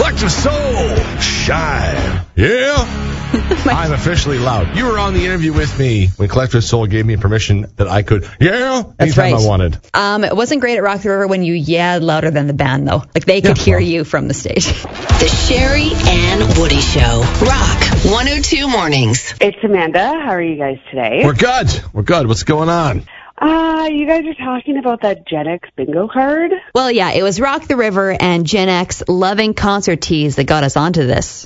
Collective Soul, Shine. Yeah. I'm officially loud. You were on the interview with me when Collective Soul gave me permission that I could, That's anytime right. I wanted. It wasn't great at Rock the River when you yelled louder than the band, though. Like, they could hear you from the stage. The Sherry and Woody Show. Rock 102 Mornings. It's Amanda. How are you guys today? We're good. What's going on? You guys are talking about that Gen X bingo card? Well, yeah, it was Rock the River and Gen X loving concert tees that got us onto this.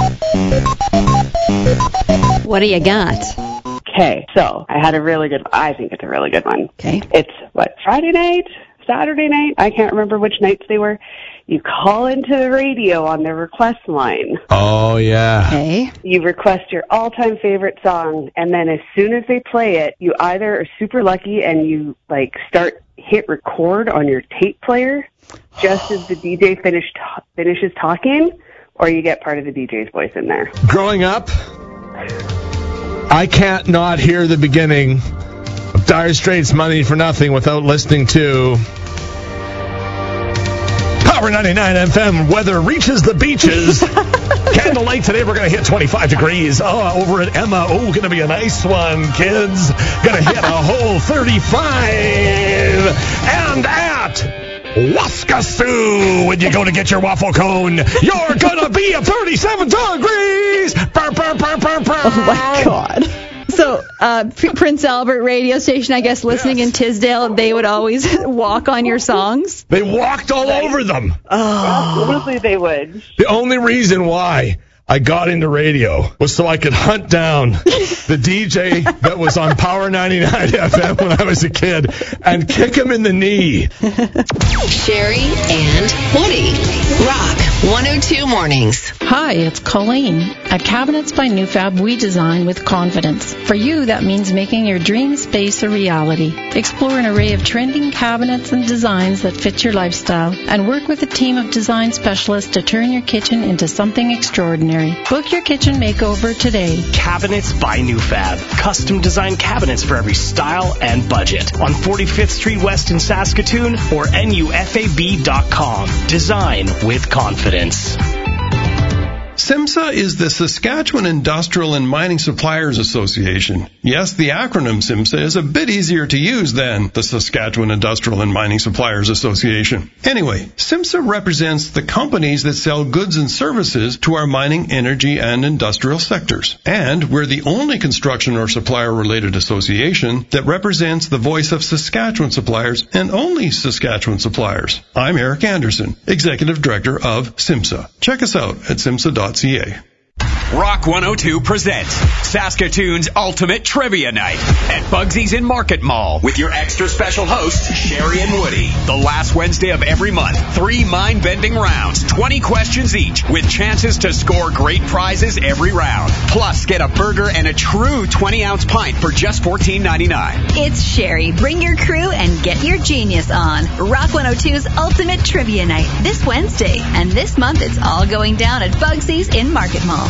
What do you got? Okay, so I think it's a really good one. Okay. It's, Friday night? Saturday night? I can't remember which nights they were. You call into the radio on the request line. Oh, yeah. Okay. You request your all-time favorite song, and then as soon as they play it, you either are super lucky and you, hit record on your tape player just as the DJ finishes talking, or you get part of the DJ's voice in there. Growing up, I can't not hear the beginning of Dire Straits' Money for Nothing without listening to Power 99 FM. Weather reaches the beaches. Candlelight today, we're going to hit 25 degrees. Over at Emma, going to be a nice one, kids. Going to hit a whole 35. And at Waskasoo, when you go to get your waffle cone, you're going to be at 37 degrees. Oh, my God. So, Prince Albert radio station, I guess, listening in Tisdale, they would always walk on your songs? They walked all over them. Absolutely they would. The only reason why I got into radio was so I could hunt down the DJ that was on Power 99 FM when I was a kid and kick him in the knee. Sherry and Woody. Rock 102 Mornings. Hi, it's Colleen. At Cabinets by Newfab, we design with confidence. For you, that means making your dream space a reality. Explore an array of trending cabinets and designs that fit your lifestyle, and work with a team of design specialists to turn your kitchen into something extraordinary. Book your kitchen makeover today. Cabinets by Newfab. Custom designed cabinets for every style and budget. On 45th Street West in Saskatoon or nufab.com. Design with confidence. SIMSA is the Saskatchewan Industrial and Mining Suppliers Association. Yes, the acronym SIMSA is a bit easier to use than the Saskatchewan Industrial and Mining Suppliers Association. Anyway, SIMSA represents the companies that sell goods and services to our mining, energy, and industrial sectors. And we're the only construction or supplier-related association that represents the voice of Saskatchewan suppliers and only Saskatchewan suppliers. I'm Eric Anderson, Executive Director of SIMSA. Check us out at simsa.ca. Rock 102 presents Saskatoon's Ultimate Trivia Night at Bugsy's in Market Mall with your extra special hosts, Sherry and Woody. The last Wednesday of every month, 3 mind-bending rounds, 20 questions each, with chances to score great prizes every round. Plus, get a burger and a true 20-ounce pint for just $14.99. It's Sherry. Bring your crew and get your genius on. Rock 102's Ultimate Trivia Night this Wednesday. And this month, it's all going down at Bugsy's in Market Mall.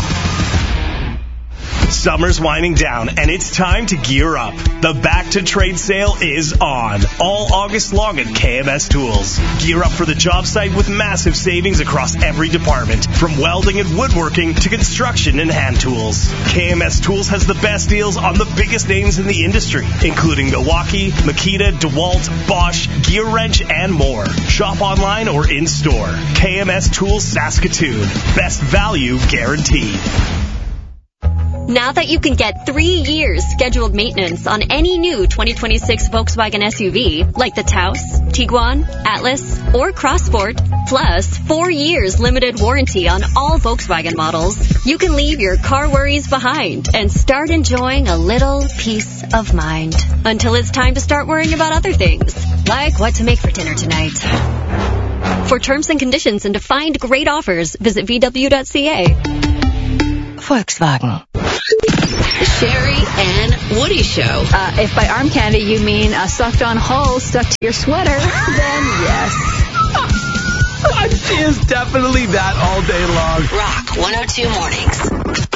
Summer's winding down, and it's time to gear up. The Back to Trade sale is on, all August long at KMS Tools. Gear up for the job site with massive savings across every department, from welding and woodworking to construction and hand tools. KMS Tools has the best deals on the biggest names in the industry, including Milwaukee, Makita, DeWalt, Bosch, Gear Wrench, and more. Shop online or in-store. KMS Tools Saskatoon. Best value guaranteed. Now that you can get 3 years scheduled maintenance on any new 2026 Volkswagen SUV, like the Taos, Tiguan, Atlas, or Crossport, plus 4 years limited warranty on all Volkswagen models, you can leave your car worries behind and start enjoying a little peace of mind. Until it's time to start worrying about other things, like what to make for dinner tonight. For terms and conditions and to find great offers, visit VW.ca. Volkswagen. The Sherry and Woody Show. If by arm candy you mean a sucked-on hole stuck to your sweater, then yes. She is definitely that all day long. Rock 102 Mornings.